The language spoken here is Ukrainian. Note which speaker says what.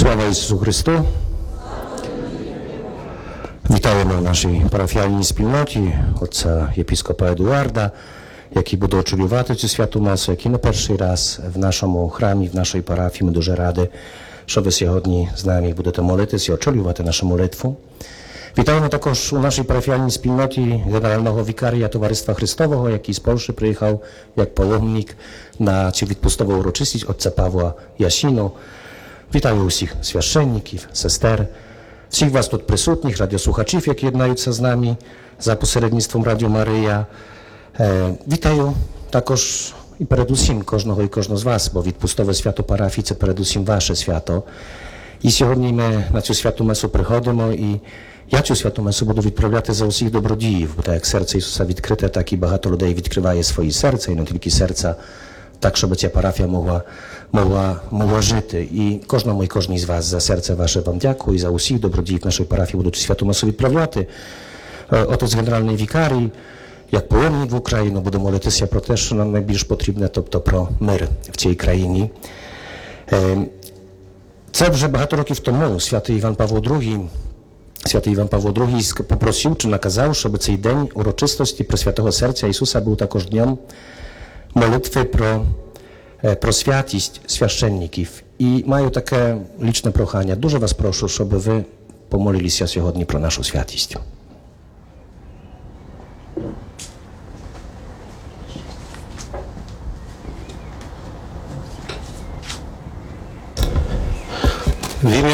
Speaker 1: Слава Ісусу Христу! Вітаємо в нашій парафіальній спільноті отця єпископа Едуарда, який буде очолювати цю святу месу, який не перший раз в нашому храмі, в нашій парафії. Ми дуже раді, що ви сьогодні з нами будете молитися і очолювати нашу молитву. Вітаємо також у нашій парафіальній спільноті генерального вікарія Товариства Христового, який з Польщі приїхав як паломник на цю відпустову урочистість отця Павла Ясіну. Вітаю усіх священників, сестер, всіх вас тут присутніх, радіослухачів, які єднаються з нами за посередництвом Радіо Марія. Вітаю також і передусім кожного і кожного з вас, бо відпустове свято парафії – це передусім ваше свято. І сьогодні ми на цю святу месу приходимо, і я цю святу месу буду відправляти за усіх добродіїв, бо так як серце Ісуса відкрите, так і багато людей відкриває свої серця, і не тільки серця, так, щоб ця парафія могла жити. І кожному і кожній з вас за серце ваше вам дякую, і за усіх добродіїв нашої парафії буду цю святу месу відправляти. Отець генеральний вікарій, як паломник в Україну, буде молитися про те, що нам найбільш потрібне, тобто про мир в цій країні. Це вже багато років тому святий Іван Павло II попросив чи наказав, щоб цей день урочистості Пресвятого Серця Ісуса був також днем молитви про святість священників. І маю таке лічне прохання. Дуже вас прошу, щоб ви помолилися сьогодні про нашу святість. В ім'я